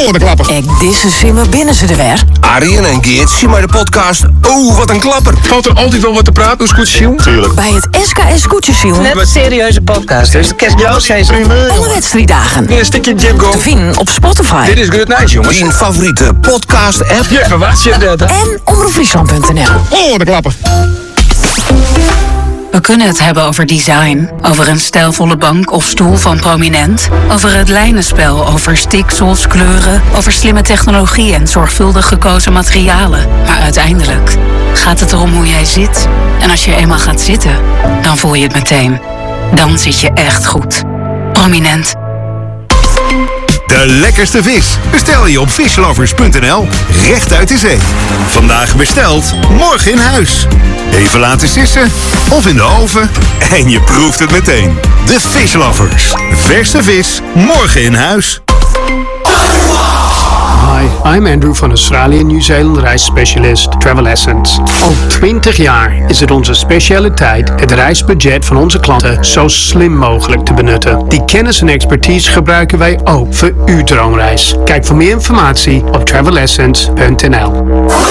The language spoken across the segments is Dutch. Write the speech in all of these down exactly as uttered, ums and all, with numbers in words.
Oh, de klapper. Ik disse simmer binnen ze er weer. Arjen en Geert zien maar de podcast. Oh, wat een klapper. Valt er altijd wel wat te praten, hoe scootjes zien? Tuurlijk. Bij het S K S Scootjesiel. Net een serieuze podcast, dus de kerstjous zijn ze. Alle wedstrijddagen. Weer een stukje Django. Te vinden op Spotify. Dit is Good Night, jongens. Mijn favoriete podcast-app. Je verwacht je dat, hè? En omroep friesland punt n l. Oh, de klapper. We kunnen het hebben over design, over een stijlvolle bank of stoel van Prominent, over het lijnenspel, over stiksels, kleuren, over slimme technologie en zorgvuldig gekozen materialen. Maar uiteindelijk gaat het erom hoe jij zit. En als je eenmaal gaat zitten, dan voel je het meteen. Dan zit je echt goed. Prominent. De lekkerste vis bestel je op fishlovers punt n l. Recht uit de zee. Vandaag besteld, morgen in huis. Even laten sissen of in de oven en je proeft het meteen. De Fishlovers. Verse vis, morgen in huis. Hi, I'm Andrew van Australië Nieuw-Zeeland reisspecialist Travel Essence. Al twintig jaar is het onze specialiteit het reisbudget van onze klanten zo slim mogelijk te benutten. Die kennis en expertise gebruiken wij ook voor uw droomreis. Kijk voor meer informatie op travel essence punt n l.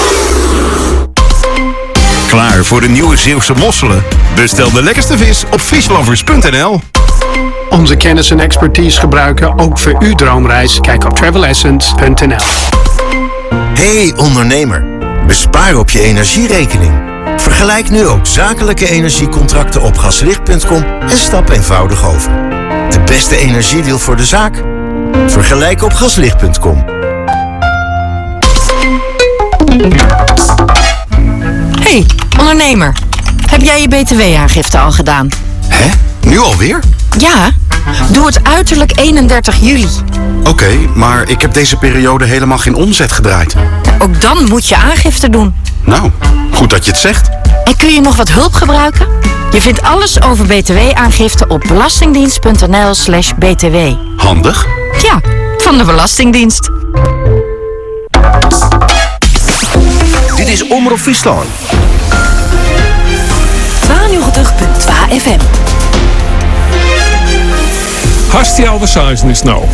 Klaar voor de nieuwe Zeeuwse mosselen? Bestel de lekkerste vis op fishlovers punt n l. Onze kennis en expertise gebruiken ook voor uw droomreis. Kijk op travel essence punt n l. Hey ondernemer, bespaar op je energierekening. Vergelijk nu ook zakelijke energiecontracten op gaslicht punt com en stap eenvoudig over. De beste energiedeal voor de zaak? Vergelijk op gaslicht punt com. Hey, ondernemer. Heb jij je B T W-aangifte al gedaan? Hè? Nu alweer? Ja, doe het uiterlijk eenendertig juli. Oké, okay, maar ik heb deze periode helemaal geen omzet gedraaid. Ook dan moet je aangifte doen. Nou, goed dat je het zegt. En kun je nog wat hulp gebruiken? Je vindt alles over B T W-aangifte op belastingdienst punt n l slash b t w. Handig. Ja, van de Belastingdienst. Dit is Omroep Friesland. tweeënnegentig punt twee F M. Hartstikke al de seizoen is nou.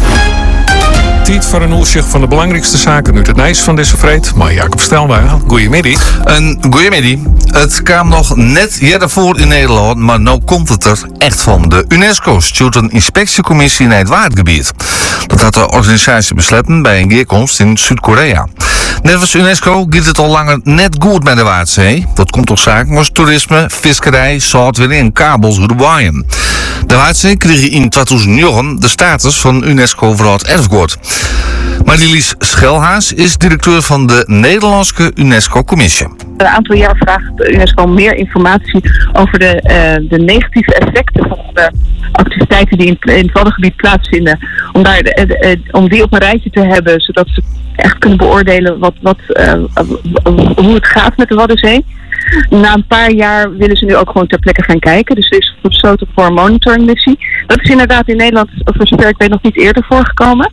Tijd voor een overzicht van de belangrijkste zaken uit het nieuws van deze vreed. Maar Jacob Stelwagen, goeiemiddag. Een goeiemiddag. Het kwam nog net eerder voor in Nederland, maar nu komt het er echt van. De UNESCO stuurt een inspectiecommissie naar het waardgebied. Dat had de organisatie besloten bij een bijeenkomst in Zuid-Korea. Net als UNESCO gaat het al langer net goed met de Waardzee. Dat komt door zaken als toerisme, visserij, zoutwinning en kabels door de waaien. De Waardzee kreeg in tweeduizend negen de status van UNESCO voor het erfgoed. Marlies Schelhaas is directeur van de Nederlandse UNESCO-commissie. Een aantal jaar vraagt de UNESCO meer informatie over de, uh, de negatieve effecten van de activiteiten die in, in het Waddengebied plaatsvinden. Om, daar, uh, uh, om die op een rijtje te hebben, zodat ze echt kunnen beoordelen wat, wat, uh, uh, hoe het gaat met de Waddenzee. Na een paar jaar willen ze nu ook gewoon ter plekke gaan kijken. Dus er is besloten voor een monitoringmissie. Dat is inderdaad in Nederland, voor zover ik weet, nog niet eerder voorgekomen.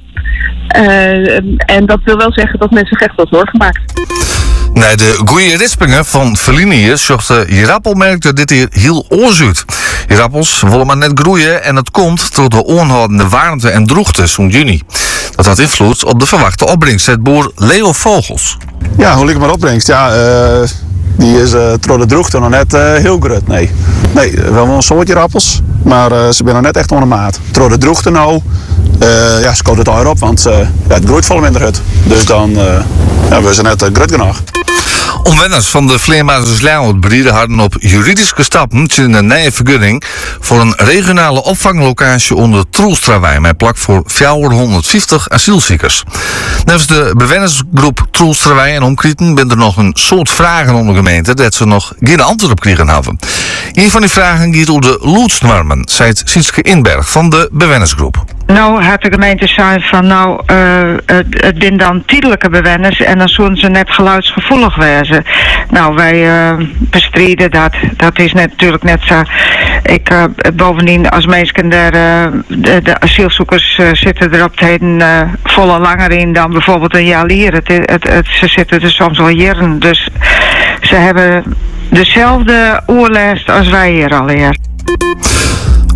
Uh, en dat wil wel zeggen dat men zich echt wat zorgen maakt. Nee, de goeie rispingen van Verlinië zochten Jirappel merkte dit hier heel oorzuid. Jirappels willen maar net groeien en het komt door de onhoudende warmte en droogte zo'n juni. Dat had invloed op de verwachte opbrengst, zegt boer Leo Vogels. Ja, hoe ligt maar opbrengst? Ja, uh, die is uh, door de droogte nog net uh, heel groot. Nee, nee wel een soortje rappels, maar uh, ze zijn nog net echt onder maat. Door de droogte nou, uh, ja, scoort het al op, want uh, ja, het groeit vol minder uit. Dus dan uh, ja, we zijn net uh, groot genoeg. Omwenners van de Vleermuizen-Slijnwoudbreden hadden op juridische stappen in een nieuwe vergunning voor een regionale opvanglocatie onder Troelstrawij met plak voor vierhonderdvijftig asielzoekers. Nevens de bewennersgroep Troelstrawij en Omkrieten bent er nog een soort vragen onder gemeente dat ze nog geen antwoord op kregen hebben. Een van die vragen gaat over de loedsnormen, zei Sietske Inberg van de bewennersgroep. Nou had de gemeente zei van nou, uh, het, het zijn dan tijdelijke bewenners en dan zullen ze net geluidsgevoelig wezen. Nou, wij uh, bestrijden dat. Dat is net, natuurlijk net zo. Ik, uh, bovendien, als mensen daar, uh, de, de asielzoekers uh, zitten er op het heden uh, volle langer in dan bijvoorbeeld een jaar hier. Het, het, het, ze zitten er soms al jaren, dus ze hebben dezelfde oorlijst als wij hier al hier.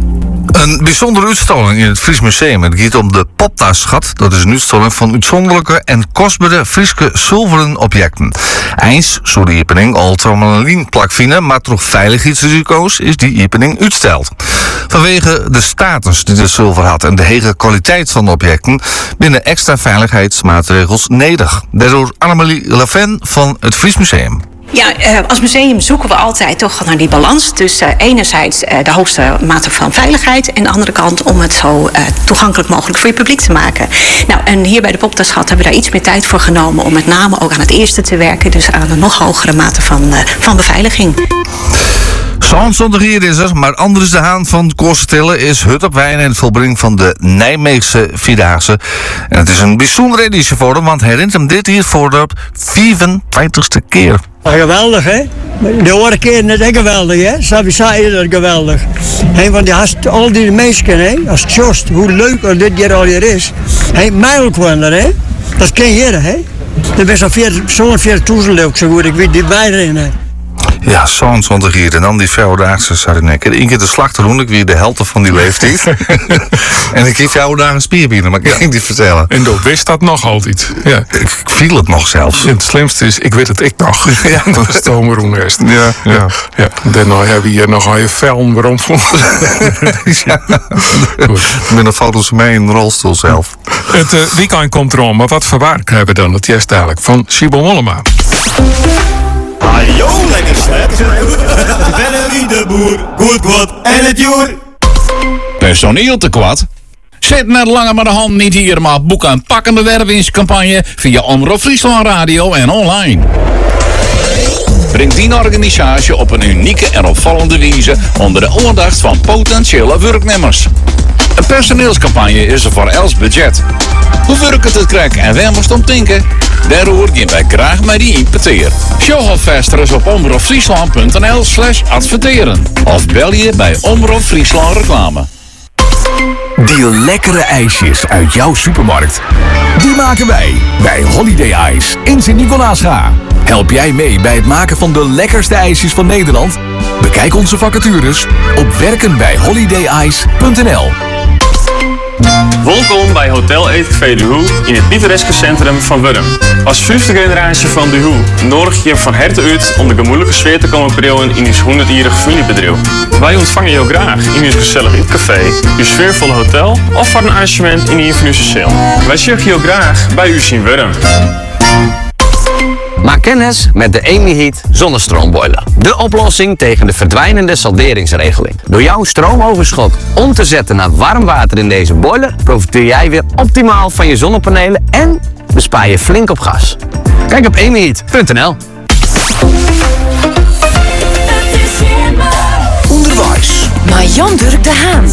Een bijzondere uitstalling in het Fries Museum. Het gaat om de Poptasschat. Dat is een uitstalling van uitzonderlijke en kostbare Frieske zilveren objecten. Eens, zo de opening al tourmaline plak vinden, maar toch veiligheidsrisico's is die opening uitsteld. Vanwege de status die de zilver had en de hoge kwaliteit van de objecten binnen extra veiligheidsmaatregels nodig. Daardoor Annemarie Laven van het Fries Museum. Ja, uh, als museum zoeken we altijd toch naar die balans tussen uh, enerzijds uh, de hoogste mate van veiligheid en aan de andere kant om het zo uh, toegankelijk mogelijk voor je publiek te maken. Nou, en hier bij de Poptasschat hebben we daar iets meer tijd voor genomen om met name ook aan het eerste te werken, dus aan een nog hogere mate van, uh, van beveiliging. Zonsondag hier is er, maar Andries de Haan van Koorstille is hut op wijn in het volbrengen van de Nijmeegse Vierdaagse. En het is een bijzondere editie voor hem, want hij rint hem dit hier voor de vierentwintigste keer. Ja, geweldig, hè? De vorige keer net echt geweldig, hè? Savisa is dat geweldig. Een van die hast, al die mensen, hè? Als het just, hoe leuk dat dit hier al hier is. Hij mijlkwander, hè? Dat ken je, hè? Er is zo'n veertigduizend leuk, zo goed, ik weet die bijna, hè? Ja, zo'n zondag hier. En dan die vrouwendaagse Sardinekker. Eén keer de slachteren, ik weer de helft van die leeftijd. En ik geef jou daar een spierbienen, maar ik kan je niet vertellen. En dat wist dat nog altijd. Ja. Ik viel het nog zelfs. En het slimste is, ik weet het ik nog. Ja, dat is Tomerhoen West. Ja, ja. ja. Daarna hebben we hier nog een film waarom vond ja. Met een foto's van mij in de rolstoel zelf. Het uh, weekend komt erom, maar wat voor werk hebben we dan? Het is dadelijk van Sibo Mollema. Hallo, lekker slet. Valerie de Boer, goed wat en het joer. Personeel tekort? Zit net langer met de hand niet hier, maar boek een pakkende wervingscampagne via Omroep Friesland Radio en online. Breng die organisatie op een unieke en opvallende wijze onder de aandacht van potentiële werknemers. Een personeelscampagne is er voor Els budget. Hoe werkt het krijgen en waar moest om denken? Daarover gaan wij graag met die impeteer. Showhofvesters op omroepfriesland.nl slash adverteren. Of bel je bij Omroep Friesland Reclame. Die lekkere ijsjes uit jouw supermarkt. Die maken wij bij Holiday Ice in Sint-Nicolaasga. Help jij mee bij het maken van de lekkerste ijsjes van Nederland? Bekijk onze vacatures op werken bij holiday ice punt n l. Welkom bij Hotel Eetcafé De Hoe in het pittoreske centrum van Wurm. Als vijfde generatie van De Hoe nodig je van harte uit om de gemoedelijke sfeer te komen brengen in ons honderdjarige familiebedrijf. Wij ontvangen jou graag in ons gezellig eetcafé, uw sfeervolle hotel of voor een arrangement in een van onze cel. Wij zorgen jou graag bij u in Wurm. Maak kennis met de Amy Heat zonnestromboiler. De oplossing tegen de verdwijnende salderingsregeling. Door jouw stroomoverschot om te zetten naar warm water in deze boiler, profiteer jij weer optimaal van je zonnepanelen en bespaar je flink op gas. Kijk op amy heat punt n l. Onderwijs. Marjan Durk de Haan.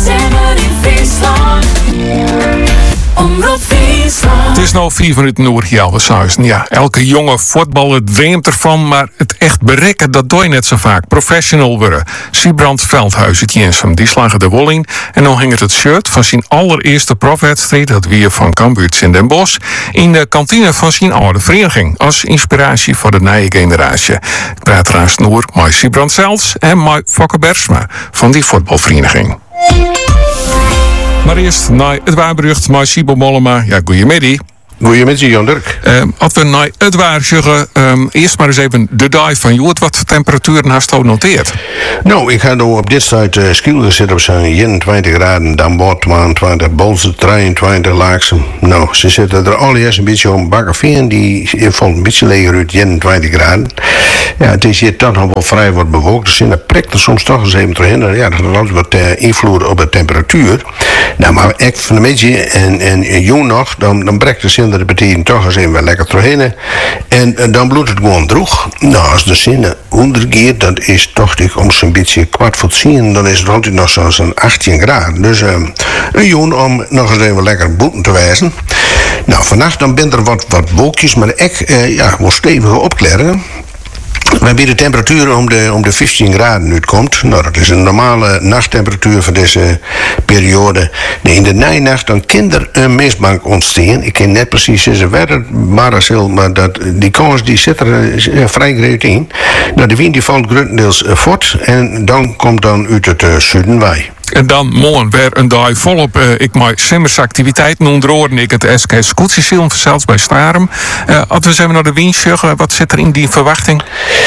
Het is nou vier minuten uur hier alweer. Ja, elke jonge voetballer dreamt ervan, maar het echt bereiken, dat doe je net zo vaak. Professional worden. Siebrand Veldhuis uit Jensum, die slagen de wol in. En dan hing het het shirt van zijn allereerste profwedstrijd, dat weer van Cambuurtje in Den Bosch, in de kantine van zijn oude vereniging. Als inspiratie voor de nieuwe generatie. Ik praat trouwens Noor, met Siebrand zelfs en met Fokke Bersma van die voetbalvereniging. Maar eerst naar het waarberucht, maar Sibo Mollema. Ja, goeiemiddag. Goeiemiddag, Jan Dirk. Uh, als we naar het waar zeggen, um, eerst maar eens even de dag van Joert. Wat voor temperaturen hast je noteerd? Nou, ik ga nou op dit site uh, Skiel zitten op zo'n eenentwintig graden, dan Bord tweeëntwintig, Bolzen drieëntwintig, Laaksem. Nou, ze zitten er al eerst een beetje om Bakkerveen, die valt een beetje leger uit eenentwintig graden. Ja, het is hier toch nog wel vrij wat bewolkt, dus in de prikt er soms toch eens even terug. Ja, dat heeft altijd wat uh, invloed op de temperatuur. Nou, maar echt van een beetje en, en jong nog, dan, dan breekt de zin de partijen toch eens even wel lekker terug. En uh, dan bloedt het gewoon droeg. Nou, als de zin ondergeeft, dat is toch om zo'n beetje kwart voor tien, dan is het altijd nog zo'n achttien graden. Dus uh, een jong om nog eens even lekker boeten te wijzen. Nou, vannacht dan bent er wat, wat wolkjes, maar echt uh, ja, wel stevige opklaren. Waarbij de temperatuur om de, om de vijftien graden uitkomt. Nou, dat is een normale nachttemperatuur voor deze periode. In de nacht dan kan er een mistbank ontstaan. Ik ken net precies ze werden, maar, maar dat, die kans die zit er uh, vrij groot in. Nou, de wind die valt grotendeels uh, voort en dan komt dan uit het uh, zuiden wij. En dan morgen weer een dag volop. Uh, ik maak simmers activiteiten onder oren. Ik het S K Scootsie zelfs bij Starum. Uh, als we zijn naar de wind, wat zit er in die verwachting?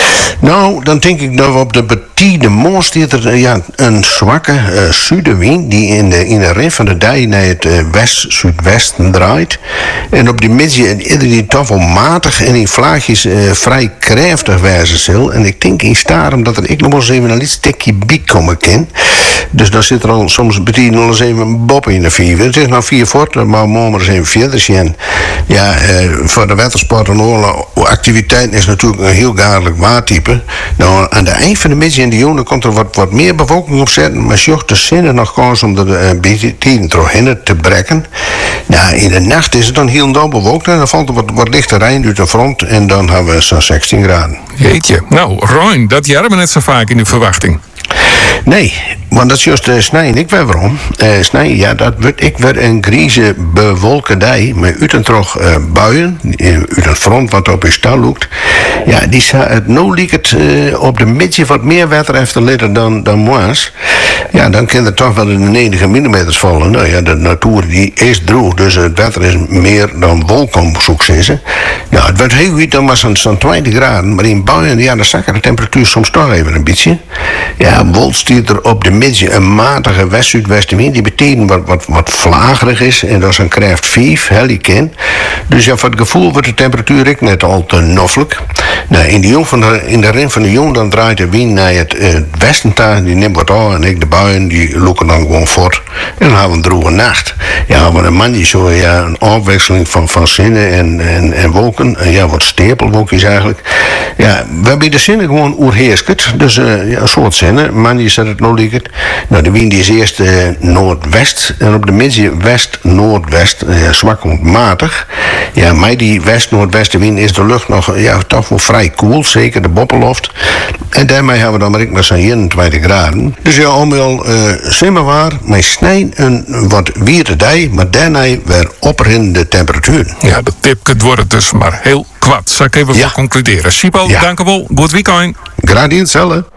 Nou, dan denk ik dat we op de betiende morgen staat er ja, een zwakke uh, zuidenwind die in de, in de rin van de dij naar het uh, west-zuidwesten draait. En op die midden is die toch wel matig en in vlaagjes uh, vrij krachtig wijzen zal. En ik denk in Starum dat er ik nog wel eens even een licht stekje biek komen kan. Dus dan zit er al soms betiende al eens even een bob in de vier. Het is nou vier voort, maar morgen maar eens even verder zien. Ja, uh, voor de watersport en alle activiteiten is natuurlijk een heel gaarlijk waartype. Nou, aan de eind van de middag in de juni komt er wat, wat meer bewolking op zetten. Maar zocht de zinnen nog kans om de uh, tien doorheen te brekken. Nou, in de nacht is het dan heel dag bewolkt en dan valt er wat, wat lichte regn uit de front. En dan hebben we zo'n zestien graden. Jeetje, nou, Rijn, dat jaren we net zo vaak in de verwachting. Nee, want dat is juist uh, snijden. Ik weet waarom. Uh, snijden, ja, dat wordt ik weer een grieze bewolkedij met uit en terug uh, buien, uit een front wat op je stal loopt. Ja, die zou het nou liek het uh, op de midje wat meer water heeft litten dan dan moas. Ja, dan kan er toch wel in de negentig millimeters vallen. Nou ja, de natuur die is droog, dus het water is meer dan wolk om zoek zijn. Ja, het wordt heel goed, dan was het zo'n twintig graden, maar in buien, ja, dan zakken de temperatuur soms toch even een beetje. Ja, Wolt stiert er op de midden een matige west-zuidwestenwind. Die betekent wat, wat, wat vlagerig is. En dat is een kracht vijf, heliken. Dus ja, voor het gevoel wordt de temperatuur ook net al te noffelijk. Nou, in de, jong van de, in de rin van de jong dan draait de wind naar het uh, westen toe. Die neemt wat aan en ik de buien die loeken dan gewoon voort. En dan hebben we een droge nacht. Ja, maar een man die zo ja, een afwisseling van, van zinnen en, en, en wolken. En ja, wat stapelwolkjes eigenlijk. Ja, we hebben de zinnen gewoon oerheerskert. Dus uh, ja, een soort zinnen. Man die zet het nou lieket. Nou, de wind die is eerst uh, noordwest. En op de midden west-noordwest. Uh, zwak matig. Ja, maar die west-noordwestenwind is de lucht nog ja, toch wel vrij koel. Zeker de boppenloft. En daarmee hebben we dan maar ik maar zo'n eenentwintig graden. Dus ja, allemaal uh, simmerwaar. Maar snij een wat wierde dij. Maar daarna weer opperende temperatuur. Ja, dat tipket wordt het dus maar heel kwad. Zal ik even ja. voor concluderen. Sipo, ja. dank u wel. Goed weekend. Graag hetzelfde.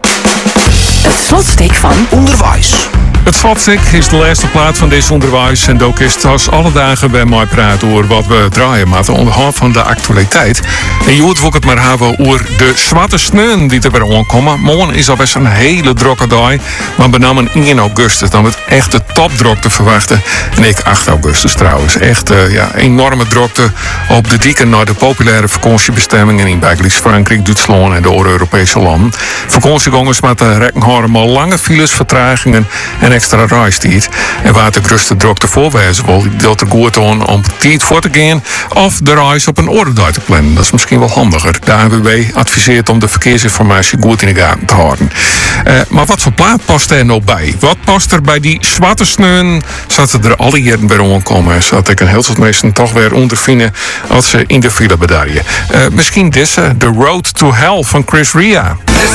Het slotstuk van Onderwijs. Het slotstuk is de laatste plaat van deze onderwijs. En ook is het als alle dagen bij mij praten over wat we draaien. Maar te onderhand van de actualiteit. En je hoort ook het maar hebben over de zwarte sneeuw die er weer aankomen. Morgen is al best een hele drokke dag. Maar benamelijk in augustus. Dan wordt echt de topdrok te verwachten. En ik acht augustus trouwens. Echt uh, ja, enorme drokte op de dieken naar de populaire vakantiebestemmingen in Belgisch, Frankrijk, Duitsland en de Europese landen. Vakantiegangers met de rekken houden maar lange files, vertragingen en extra reistijd. En waar de grootste drukte voorwijzen wil, dat er goed aan om tijd voor te gaan of de reis op een orde te plannen. Dat is misschien wel handiger. De A N W B adviseert om de verkeersinformatie goed in de gaten te houden. Uh, maar wat voor plaat past er nou bij? Wat past er bij die zwarte sneeuw? Zaten er alle jaren bij aankomen? Zodat ik een heel soort mensen toch weer ondervinden als ze in de file bedarien. Uh, misschien deze, The Road to Hell van Chris Ria.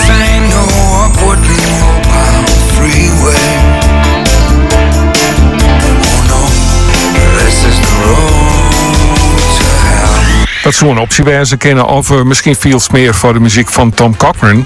Dat zou een optie wijzen kennen, of uh, misschien veel meer voor de muziek van Tom Cochrane.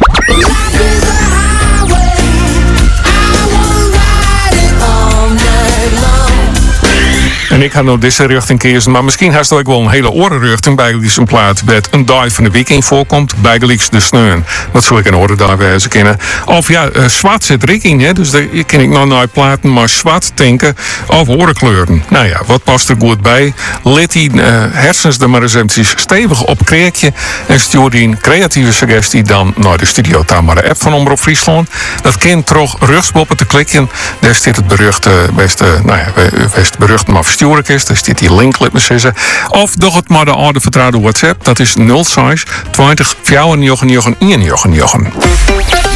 En ik ga nou deze richting kiezen, maar misschien haast ook wel een hele orenrichting bij een plaat met een dag van de week in voorkomt, bijgelijks de sneeuw. Dat zou ik een orde daar wijzen kennen. Of ja, uh, zwart zit er in, hè, dus daar ken ik nou nooit platen, maar zwart denken of orenkleuren. Nou ja, wat past er goed bij? Let die uh, hersens er maar eens stevig op kreekje en stuur die een creatieve suggestie dan naar de studio Tamara app van Omroep Friesland. Dat kent toch rechtsboppen te klikken. Daar staat het beruchte, beste, nou ja, best berucht maar versturen is. Daar staat die link, laat me zeggen. Of doch het maar de oude vertrouwde WhatsApp. Dat is nul zes twintig vijfennegentig eenennegentig eenennegentig.